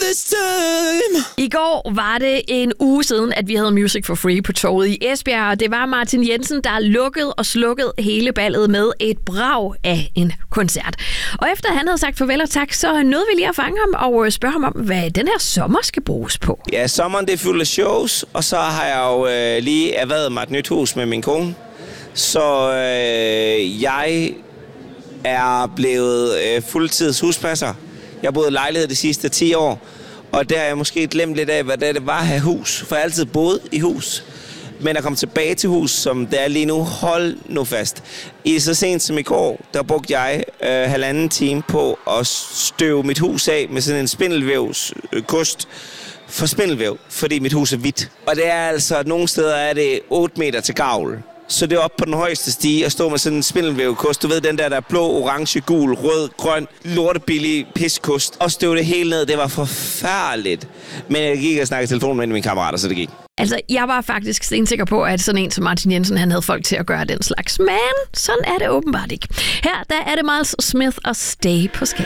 this time. I går var det en uge siden, at vi havde Music for Free på torvet i Esbjerg, og det var Martin Jensen, der lukkede og slukkede hele ballet med et brag af en koncert. Og efter han havde sagt farvel og tak, så nåede vi lige at fange ham og spørge ham om, hvad den her sommer skal bruges på. Ja, sommeren det er fuld af shows, og så har jeg jo lige erhvervet mig et nyt hus med min kone. Så jeg er blevet fuldtids huspasser. Jeg har boet i lejlighed de sidste 10 år, og der har jeg måske glemt lidt af, hvad det var at have hus. For jeg har altid boet i hus. Men at komme tilbage til hus, som det er lige nu, hold nu fast. I så sent som i går, der brugte jeg 1,5 time på at støve mit hus af med sådan en spindelvævskost for spindelvæv, fordi mit hus er hvidt. Og det er altså, nogle steder er det 8 meter til gavl. Så det er op på den højeste stige og stå med sådan en spindelvævkost. Du ved, den der er blå, orange, gul, rød, grøn, lortebillig piskost. Og støve det hele ned, det var forfærdeligt. Men jeg gik og snakkede i telefonen med mine kammerater, så det gik. Altså, jeg var faktisk stensikker på, at sådan en som Martin Jensen, han havde folk til at gøre den slags. Men sådan er det åbenbart ikke. Her, der er det Miles Smith og Stay på Skal.